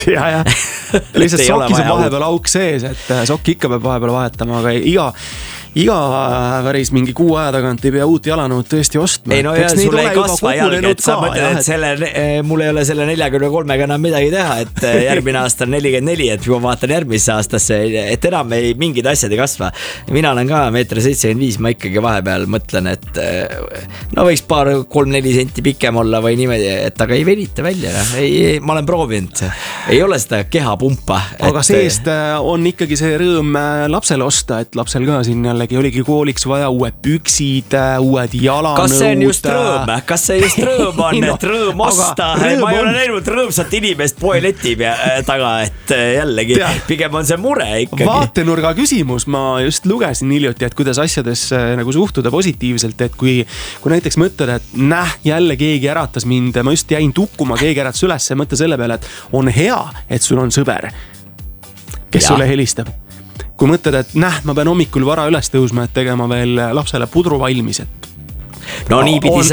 ja. Lihtsalt sokis on vahepeal auk sees, et sokki ikka peab vahepeal vahetama, aga iga päris mingi kuu aja tagant ei pea uut jalanõud tõesti ostma. Ei no ja sul ei kasva jalg, et sa mõtled, et mul ei ole selle 43-ga enam midagi teha, et järgmine aasta on 44, et juba vaatan järgmisse aastasse, et enam ei mingid asjad ei kasva. Mina olen ka 1,75 m, ma ikkagi vahepeal mõtlen, et no võiks paar 3-4 senti pikem olla või niimoodi, et aga ei venita välja. Ma olen proovinud, ei ole seda kehapumpa. Aga seest on ikkagi see rõõm lapsele osta, et lapsel ka siin oligi kooliks vaja uued püksid, uued jalanõud. Kas see on just rõõm? Kas see just rõõm on, et rõõm osta? Ma ei ole näinud rõõmsat inimest poeleti taga, et jällegi pigem on see mure ikkagi. Vaatenurga küsimus, ma just lugesin hiljuti, et kuidas asjades nagu suhtuda positiivselt, et kui näiteks mõtled, et jälle keegi äratas mind, ma just jäin tukkuma, keegi äratas üles ja mõtle selle peale, et on hea, et sul on sõber, kes sulle helistab. Kui mõtled, et ma pean hommikul vara üles tõusma, et tegema veel lapsele pudru valmis, et no niipidi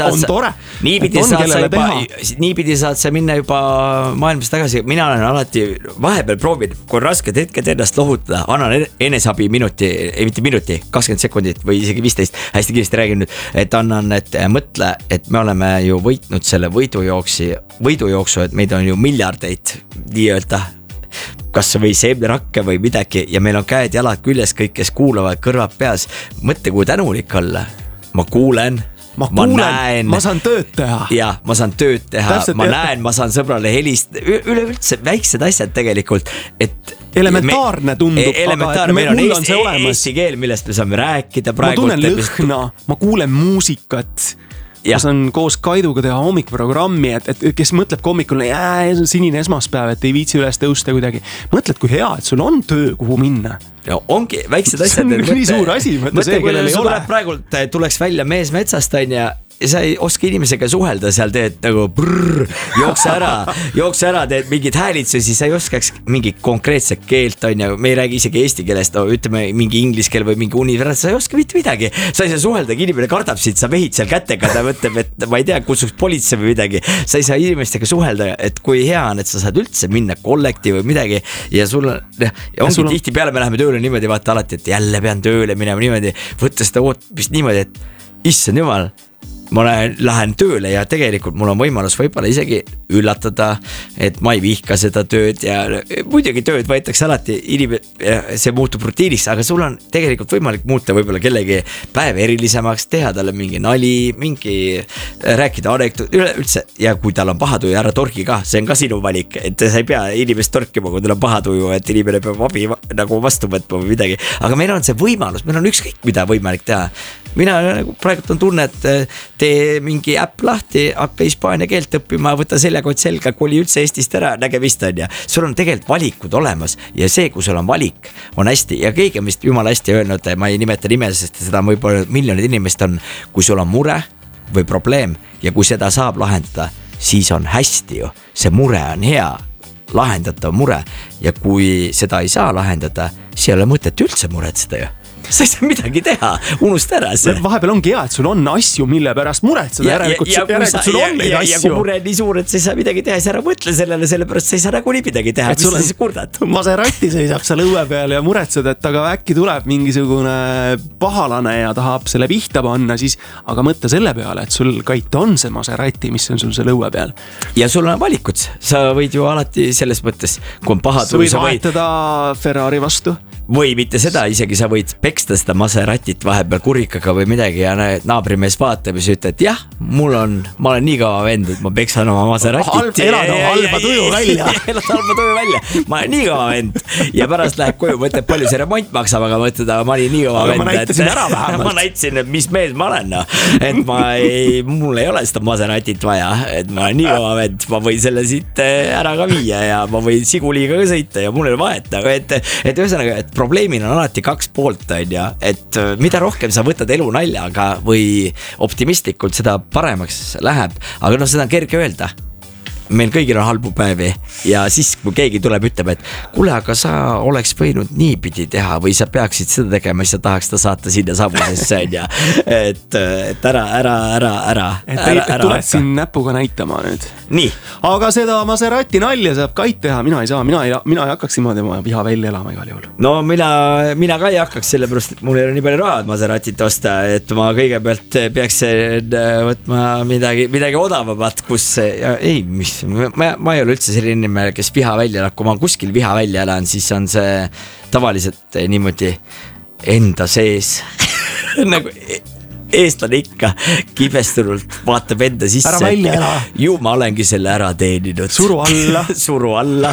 saad sa minna juba maailmas tagasi. Mina olen alati vahepeal proovinud, kui rasked hetked ennast lohutada, annan enesabi minuti, 20 sekundit või isegi 15, hästi kiiresti räägin nüüd, et annan, et mõtle, et me oleme ju võitnud selle võidujooksu, et meid on ju miljardeid nii-öelda kas või seemnerakke või midagi ja meil on käed, jalad küljes, kõik, kes kuulavad, kõrvad peas. Mõtle, kui tänulik olla. Ma kuulen, ma näen. Ma saan tööd teha. Ja, ma saan tööd teha. Täpselt, näen, ma saan sõbrale helist. Üleüldse väiksed asjad tegelikult, et elementaarne tundub, aga meil on eesti keel, millest me saame rääkida praegu. Ma tunnen lõhna, ma kuulen muusikat. Ma saan koos Kaiduga teha hommikprogrammi, et kes mõtleb hommikul, sinine esmaspäev, et ei viitsi üles tõusta kuidagi. Mõtled, kui hea, et sul on töö, kuhu minna. Ja ongi väiksed asjad. See on nii suur asi, mõtle see, kellel ei ole. Praegult tuleks välja mees metsast on ja sa ei oska inimesega suhelda seal, teed nagu jookse ära, teed mingid häälitsusi, sa ei oskaks mingi konkreetset keelt on ja me ei räägi isegi eesti keelest, no ütleme mingi inglise keel või mingi universal, sa ei oska mitte midagi, sa ei saa suhelda, inimene kardab siit, sa vehid seal kätega, ta mõtleb, et ma ei tea, kutsuks politsei või midagi, sa ei saa inimestega suhelda, et kui hea on, et sa saad üldse minna kollektiivi või midagi ja sul ongi tihti peale me läheme tööle niimoodi, vaata alati, et jälle pean tööle minema niimoodi, võtta seda ootmist niimoodi, et issand jumal, ma lähen tööle ja tegelikult mul on võimalus võib-olla isegi üllatada, et ma ei vihka seda tööd ja muidugi tööd võetakse alati, see muutub rutiiniks, aga sul on tegelikult võimalik muuta võib-olla kellegi päev erilisemaks, teha talle mingi nali, rääkida anekdoot, üleüldse ja kui tal on pahatuju, ära torgi ka, see on ka sinu valik, et sa ei pea inimest torkima, kui tal on pahatuju, et inimene peab abi nagu vastu võtma või midagi, aga meil on see võimalus, meil on ükskõik mida võimalik teha. Mina praegu on tunne, et tee mingi äpp lahti, hakka hispaania keelt õppima, võta seljakott selga, koli üldse Eestist ära, nägemist on ja sul on tegelikult valikud olemas ja see, kui sul on valik, on hästi ja keegi on vist jumala hästi öelnud, ma ei nimeta nime, sest seda võib-olla miljonid inimest on, kui sul on mure või probleem ja kui seda saab lahendada, siis on hästi ju, see mure on hea, lahendatav mure ja kui seda ei saa lahendada, siis ei ole mõtet üldse muretseda ju. Sa ei saa midagi teha, unusta ära see. Vahepeal ongi hea, et sul on asju, mille pärast muretseda. Järelikult sul on neid asju. Ja kui mure on nii suur, et sa ei saa midagi teha, siis ära mõtle sellele, sellepärast sa ei saa nagu nii midagi teha. Mis sa siis kurdad? Maserati seisab seal õue peal ja muretsed, et aga äkki tuleb mingisugune pahalane ja tahab selle pihta panna, siis aga mõtle selle peale, et sul Kait on see Maserati, mis on sul selle õue peal. Ja sul on valikud. Sa võid ju alati selles mõttes, kui on paha sa võid vahetada Ferrari vastu. Või mitte seda, isegi sa võid peksta seda Maseratit vahepeal kurikaga või midagi ja naabrimees vaatab ja sa ütled, jah, ma olen nii kaua vend, et ma peksan oma Maseratit. Elada halba tuju välja. Ma olen nii kaua vend ja pärast läheb koju, mõtled, palju see remont maksab, aga mõtled, ma olin nii kaua vend. Ma näitasin ära vähemalt. Ma näitasin, et mis mees ma olen, et mul ei ole seda Maseratit vaja, et ma olen nii kaua vend, ma võin selle siit ära ka viia ja ma võin Siguliga ka sõita ja mul ei vaeta, et ühesõnaga, et probleemil on alati kaks poolt on ja, et mida rohkem sa võtad elu naljaga või optimistlikult, seda paremaks läheb, aga seda on kerge öelda. meil kõigil on halbu päevi ja siis kui keegi tuleb, ütleb, et kuule, aga sa oleks võinud niipidi teha või sa peaksid seda tegema, siis sa tahaks ta saata sinna samusesse on ja et ära. Et tuled siin näpuga näitama nüüd. Nii. Aga seda Maserati nalja saab Kait teha, mina ei saa, mina ei hakkaks niimoodi oma viha välja elama igal juhul. No mina ka ei hakkaks, sellepärast et mul ei ole nii palju raha, et Maseratit osta, et ma kõigepealt peaks võtma midagi odavamat, kus ma ei ole üldse selline inimene, kes viha välja, kui ma kuskil viha välja elan, siis on see tavaliselt niimoodi enda sees nagu eestlane ikka kibestunult vaatab enda sisse. Ära välja ela. Ju ma olengi selle ära teeninud. Suru alla. Suru alla.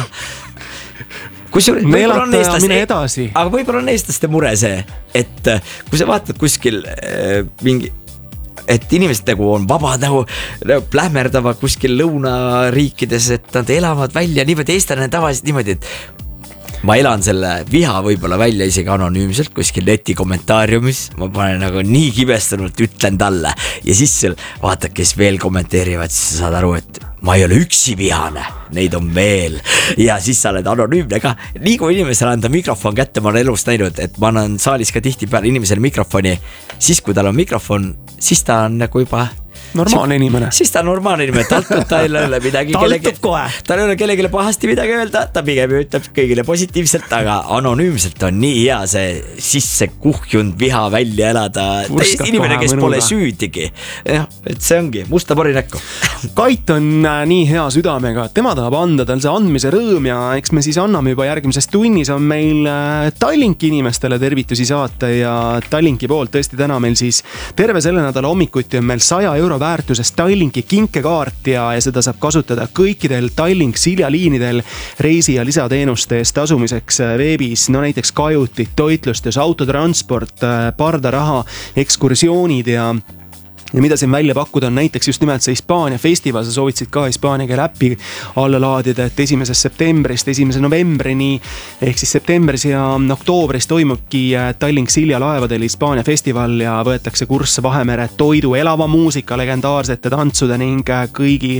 Mine edasi. Aga võib-olla on eestlaste mure see, et kui sa vaatad kuskil mingi, et inimesed nagu on vabad nagu plähmerdavad kuskil lõunariikides, et nad elavad välja niimoodi, eestlane tavaliselt niimoodi, et ma elan selle viha võib-olla välja isegi anonüümselt kuskil neti kommentaariumis, ma panen nagu nii kibestunult, ütlen talle ja siis vaatad, kes veel kommenteerivad, siis sa saad aru, et ma ei ole üksi vihane, neid on veel ja siis sa oled anonüümne ka. Nii kui inimesele anda mikrofon kätte, ma olen elus näinud, et ma annan saalis ka tihti peale inimesele mikrofoni, siis kui tal on mikrofon, siis ta on nagu juba normaalne inimene. Siis ta on normaalne inimene, ta ei ole midagi tal ei ole kellegile pahasti midagi öelda, ta pigem ütleb kõigile positiivselt, aga anonüümselt on nii hea see sisse kuhjunud viha välja elada, täiesti inimene, kes pole süüdigi. Et see ongi musta pori näkku. Kait on nii hea südamega, tema tahab anda tal see andmise rõõm ja eks me siis anname juba järgmises tunnis on meil Tallinki inimestele tervitusi saata ja Tallinki poolt tõesti täna meil siis terve selle nädala hommikuti on meil 100 € väärtuses Tallinki kinkekaart ja seda saab kasutada kõikidel Tallink Silja liinidel reisi ja lisateenuste eest tasumiseks veebis, no näiteks kajutid, toitlustus, autotransport, pardaraha, ekskursioonid ja mida siin välja pakkuda on näiteks just nimelt see Hispaania festival, sa soovitasid ka Hispaania keel äppi alla laadida, et 1. septembrist 1. novembrini ehk siis septembris ja oktoobris toimubki Tallink Silja laevadel Hispaania festival ja võetakse kursse Vahemere toidu, elava muusika, legendaarsete tantsude ning kõigi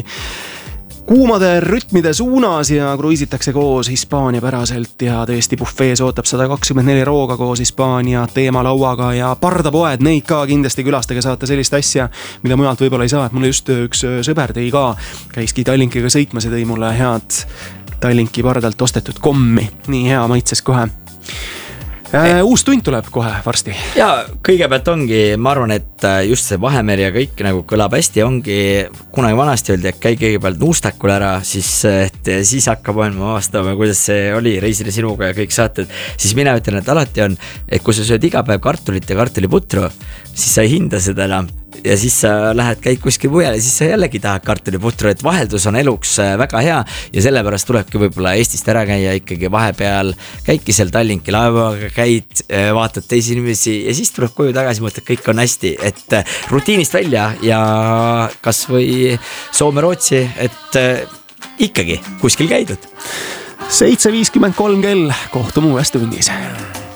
kuumade rütmide suunas ja kruiisitakse koos Hispaania päraselt ja tõesti bufees ootab 124 rooga koos Hispaania teemalauaga ja pardapoed, neid ka kindlasti külastage, saate sellist asja, mida mujalt võib-olla ei saa, et mulle just üks sõber tõi ka, käiski Tallinkiga sõitmas ja tõi mulle head Tallinki pardalt ostetud kommi, nii hea maitses kohe. Uus tund tuleb kohe varsti. Ja kõigepealt ongi, ma arvan, et just see Vahemeri ja kõik nagu kõlab hästi, ongi kunagi vanasti öeldi, et käi kõigepealt nuustakul ära, siis hakkab maailma vastama, kuidas see oli reisile sinuga ja kõik saated. Siis mina ütlen, et alati on, et kui sa sööd iga päev kartulit ja kartuliputru, siis sa ei hinda seda enam ja siis sa lähed, käid kuskil mujal ja siis sa jällegi tahad kartuliputru, et vaheldus on eluks väga hea ja sellepärast tulebki võib-olla Eestist ära käia ikkagi vahepeal, käidki seal Tallinki laevaga, käid, vaatad teisi inimesi ja siis tuleb koju tagasi, mõtled, kõik on hästi, et rutiinist välja ja kas või Soome, Rootsi, et ikkagi kuskil käidud. 7:53 kell, kohtume uues tunnis.